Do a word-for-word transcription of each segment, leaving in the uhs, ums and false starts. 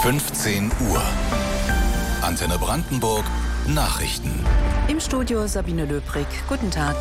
fünfzehn Uhr. Antenne Brandenburg Nachrichten. Im Studio Sabine Löbrig. Guten Tag.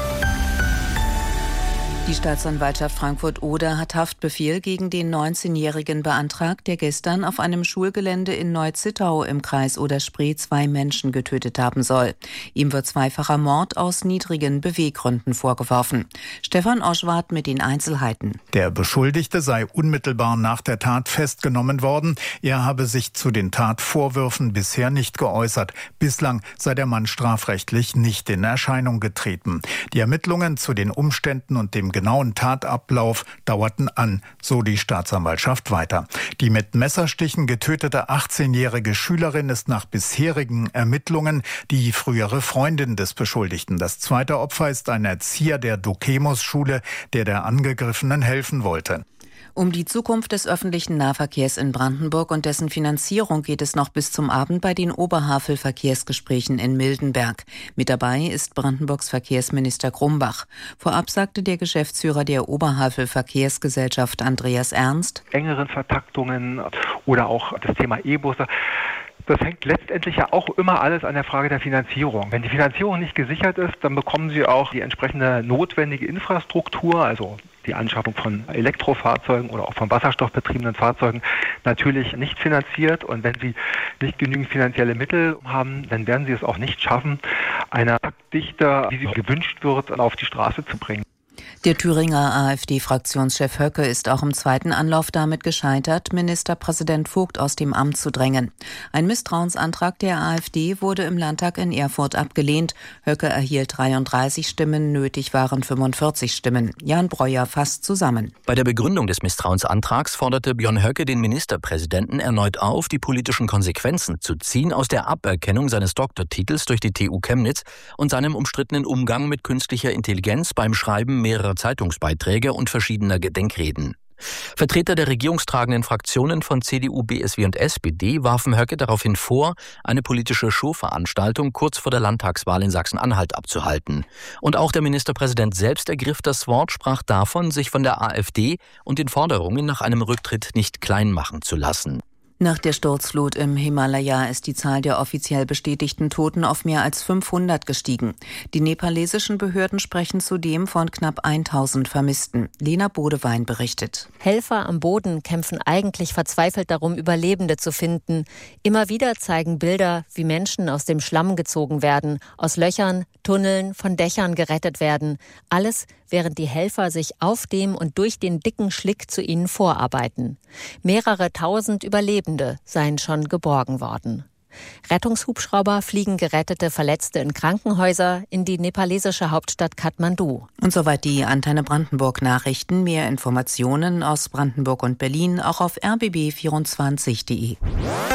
Die Staatsanwaltschaft Frankfurt-Oder hat Haftbefehl gegen den neunzehnjährigen beantragt, der gestern auf einem Schulgelände in Neu-Zittau im Kreis Oder-Spree zwei Menschen getötet haben soll. Ihm wird zweifacher Mord aus niedrigen Beweggründen vorgeworfen. Stefan Oschwart mit den Einzelheiten. Der Beschuldigte sei unmittelbar nach der Tat festgenommen worden. Er habe sich zu den Tatvorwürfen bisher nicht geäußert. Bislang sei der Mann strafrechtlich nicht in Erscheinung getreten. Die Ermittlungen zu den Umständen und dem genauen Tatablauf dauerten an, so die Staatsanwaltschaft weiter. Die mit Messerstichen getötete achtzehnjährige Schülerin ist nach bisherigen Ermittlungen die frühere Freundin des Beschuldigten. Das zweite Opfer ist ein Erzieher der Dokemos-Schule, der der Angegriffenen helfen wollte. Um die Zukunft des öffentlichen Nahverkehrs in Brandenburg und dessen Finanzierung geht es noch bis zum Abend bei den Oberhavel-Verkehrsgesprächen in Mildenberg. Mit dabei ist Brandenburgs Verkehrsminister Grumbach. Vorab sagte der Geschäftsführer der Oberhavel-Verkehrsgesellschaft Andreas Ernst: Engeren Vertaktungen oder auch das Thema E-Busse. Das hängt letztendlich ja auch immer alles an der Frage der Finanzierung. Wenn die Finanzierung nicht gesichert ist, dann bekommen Sie auch die entsprechende notwendige Infrastruktur, also die Anschaffung von Elektrofahrzeugen oder auch von wasserstoffbetriebenen Fahrzeugen, natürlich nicht finanziert. Und wenn Sie nicht genügend finanzielle Mittel haben, dann werden Sie es auch nicht schaffen, eine Taktdichte, wie sie gewünscht wird, auf die Straße zu bringen. Der Thüringer AfD-Fraktionschef Höcke ist auch im zweiten Anlauf damit gescheitert, Ministerpräsident Vogt aus dem Amt zu drängen. Ein Misstrauensantrag der AfD wurde im Landtag in Erfurt abgelehnt. Höcke erhielt dreiunddreißig Stimmen, nötig waren fünfundvierzig Stimmen. Jan Breuer fasst zusammen. Bei der Begründung des Misstrauensantrags forderte Björn Höcke den Ministerpräsidenten erneut auf, die politischen Konsequenzen zu ziehen aus der Aberkennung seines Doktortitels durch die T U Chemnitz und seinem umstrittenen Umgang mit künstlicher Intelligenz beim Schreiben mehrerer Zeitungsbeiträge und verschiedener Gedenkreden. Vertreter der regierungstragenden Fraktionen von C D U, B S W und S P D warfen Höcke daraufhin vor, eine politische Showveranstaltung kurz vor der Landtagswahl in Sachsen-Anhalt abzuhalten. Und auch der Ministerpräsident selbst ergriff das Wort, sprach davon, sich von der AfD und den Forderungen nach einem Rücktritt nicht klein machen zu lassen. Nach der Sturzflut im Himalaya ist die Zahl der offiziell bestätigten Toten auf mehr als fünfhundert gestiegen. Die nepalesischen Behörden sprechen zudem von knapp tausend Vermissten. Lena Bodewein berichtet. Helfer am Boden kämpfen eigentlich verzweifelt darum, Überlebende zu finden. Immer wieder zeigen Bilder, wie Menschen aus dem Schlamm gezogen werden, aus Löchern, Tunneln, von Dächern gerettet werden. Alles, während die Helfer sich auf dem und durch den dicken Schlick zu ihnen vorarbeiten. Mehrere tausend Überlebende seien schon geborgen worden. Rettungshubschrauber fliegen gerettete Verletzte in Krankenhäuser in die nepalesische Hauptstadt Kathmandu. Und soweit die Antenne Brandenburg Nachrichten. Mehr Informationen aus Brandenburg und Berlin auch auf r b b vierundzwanzig punkt d e.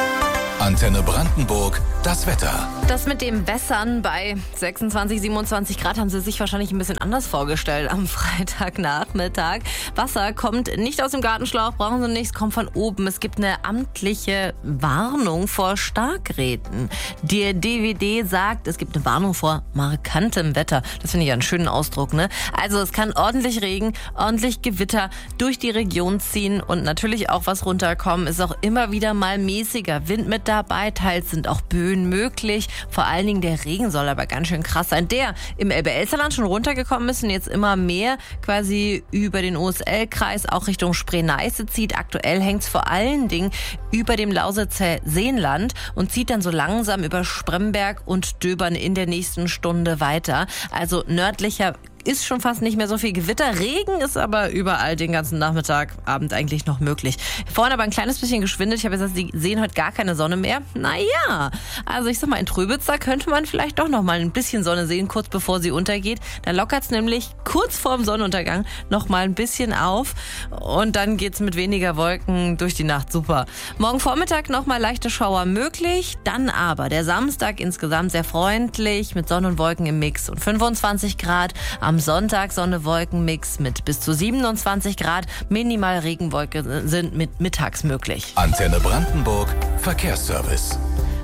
Antenne Brandenburg, das Wetter. Das mit dem Wässern bei sechsundzwanzig, siebenundzwanzig Grad haben Sie sich wahrscheinlich ein bisschen anders vorgestellt am Freitagnachmittag. Wasser kommt nicht aus dem Gartenschlauch, brauchen Sie nichts, kommt von oben. Es gibt eine amtliche Warnung vor Starkregen. Der D W D sagt, es gibt eine Warnung vor markantem Wetter. Das finde ich einen schönen Ausdruck, ne? Also es kann ordentlich Regen, ordentlich Gewitter durch die Region ziehen und natürlich auch was runterkommen. Ist auch immer wieder mal mäßiger Wind mit dabei, teils sind auch Böen möglich. Vor allen Dingen der Regen soll aber ganz schön krass sein. Der im Elbe-Elster-Land schon runtergekommen ist und jetzt immer mehr quasi über den O S L-Kreis auch Richtung Spree-Neiße zieht. Aktuell hängt es vor allen Dingen über dem Lausitzer Seenland und zieht dann so langsam über Spremberg und Döbern in der nächsten Stunde weiter. Also nördlicher ist schon fast nicht mehr so viel Gewitter. Regen ist aber überall den ganzen Nachmittag, Abend eigentlich noch möglich. Vorhin aber ein kleines bisschen geschwindet. Ich habe gesagt, Sie sehen heute gar keine Sonne mehr. Naja, also ich sag mal, in Tröbitz, da könnte man vielleicht doch noch mal ein bisschen Sonne sehen, kurz bevor sie untergeht. Da lockert es nämlich kurz vorm Sonnenuntergang noch mal ein bisschen auf. Und dann geht's mit weniger Wolken durch die Nacht. Super. Morgen Vormittag noch mal leichte Schauer möglich. Dann aber der Samstag insgesamt sehr freundlich mit Sonne und Wolken im Mix und fünfundzwanzig Grad. Am Sonntag Sonne-Wolken-Mix mit bis zu siebenundzwanzig Grad. Minimal Regenwolken sind mit mittags möglich. Antenne Brandenburg Verkehrsservice.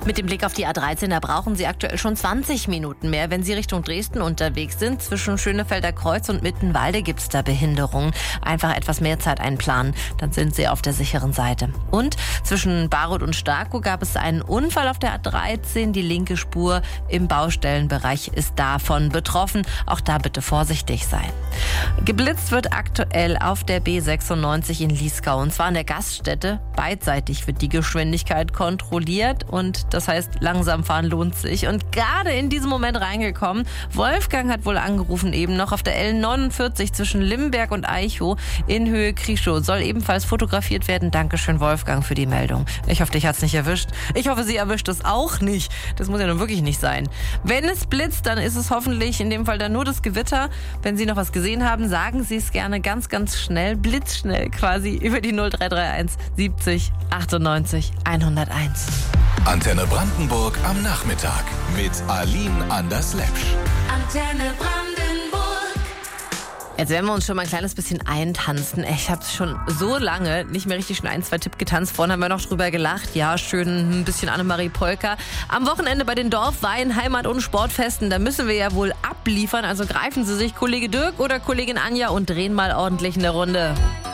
Mit dem Blick auf die A dreizehn, da brauchen Sie aktuell schon zwanzig Minuten mehr. Wenn Sie Richtung Dresden unterwegs sind, zwischen Schönefelder Kreuz und Mittenwalde gibt es da Behinderungen. Einfach etwas mehr Zeit einplanen, dann sind Sie auf der sicheren Seite. Und zwischen Baroth und Starkow gab es einen Unfall auf der A dreizehn. Die linke Spur im Baustellenbereich ist davon betroffen. Auch da bitte vorsichtig sein. Geblitzt wird aktuell auf der B sechsundneunzig in Liesgau, und zwar an der Gaststätte. Beidseitig wird die Geschwindigkeit kontrolliert und das heißt, langsam fahren lohnt sich. Und gerade in diesem Moment reingekommen, Wolfgang hat wohl angerufen, eben noch auf der L neunundvierzig zwischen Limberg und Eichow in Höhe Krieschow. Soll ebenfalls fotografiert werden. Dankeschön, Wolfgang, für die Meldung. Ich hoffe, dich hat's nicht erwischt. Ich hoffe, sie erwischt es auch nicht. Das muss ja nun wirklich nicht sein. Wenn es blitzt, dann ist es hoffentlich in dem Fall dann nur das Gewitter. Wenn Sie noch was gesehen haben, sagen Sie es gerne ganz, ganz schnell, blitzschnell quasi, über die null drei drei eins siebzig achtundneunzig hunderteins. Antenne Brandenburg am Nachmittag mit Aline Anders-Lepsch. Antenne Brandenburg. Jetzt werden wir uns schon mal ein kleines bisschen eintanzen. Ich habe schon so lange nicht mehr richtig schon ein, zwei Tipp getanzt. Vorhin haben wir noch drüber gelacht. Ja, schön ein bisschen Annemarie Polka. Am Wochenende bei den Dorfwein-, Heimat- und Sportfesten, da müssen wir ja wohl abliefern. Also greifen Sie sich Kollege Dirk oder Kollegin Anja und drehen mal ordentlich eine Runde.